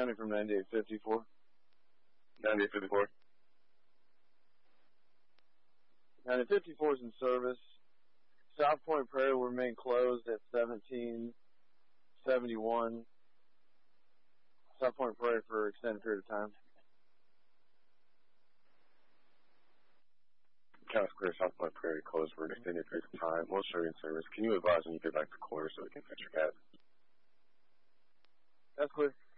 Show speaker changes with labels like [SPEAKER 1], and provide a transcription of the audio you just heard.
[SPEAKER 1] County from 9854.
[SPEAKER 2] 9854.
[SPEAKER 1] 9854 is in service. South Point Prairie will remain closed at 1771. South Point Prairie for an extended period of time.
[SPEAKER 2] County Clear, South Point Prairie closed for an extended period of time. We'll show you in service. Can you advise when you get back to quarters so we can fix your cat?
[SPEAKER 1] That's clear.